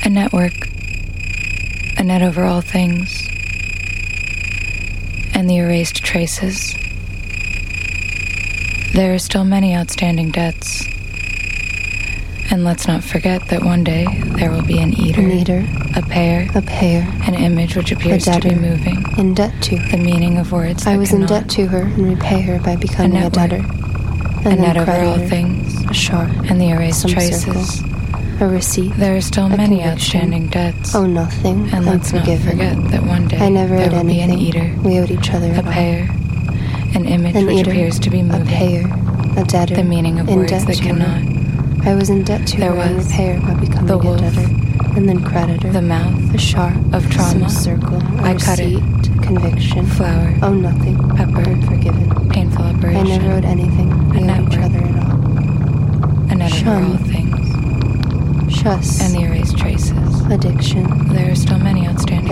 A network, a net over all things, and the erased traces. There are still many outstanding debts. And let's not forget that one day there will be an eater, a payer, an image which appears to be moving, in debt to her. The meaning of words that I was in cannot. debt to her and repay her by becoming a debtor. A net over all things, a sharp, and the erased some traces. circle, a receipt, There are still a many conviction. outstanding debts. Oh, nothing, And let's not unforgiven. forget that one day I never there owed will be an anything. eater, We owed each other a it all. payer, an image An which eater, appears to be moving, a payer, a debtor, the meaning of in words debt that to her. cannot. I was in debt to There her and was repay her by becoming the a wolf, debtor, and then creditor, the mouth, a sharp, of trauma. some circle, a I cut it. receipt, a conviction, flour, oh, nothing, pepper, unforgiven. painful I operation, never owed anything. We owed each network. other it all. a net over Shun. all things, Shuss, and the erased traces. addiction, There are still many outstanding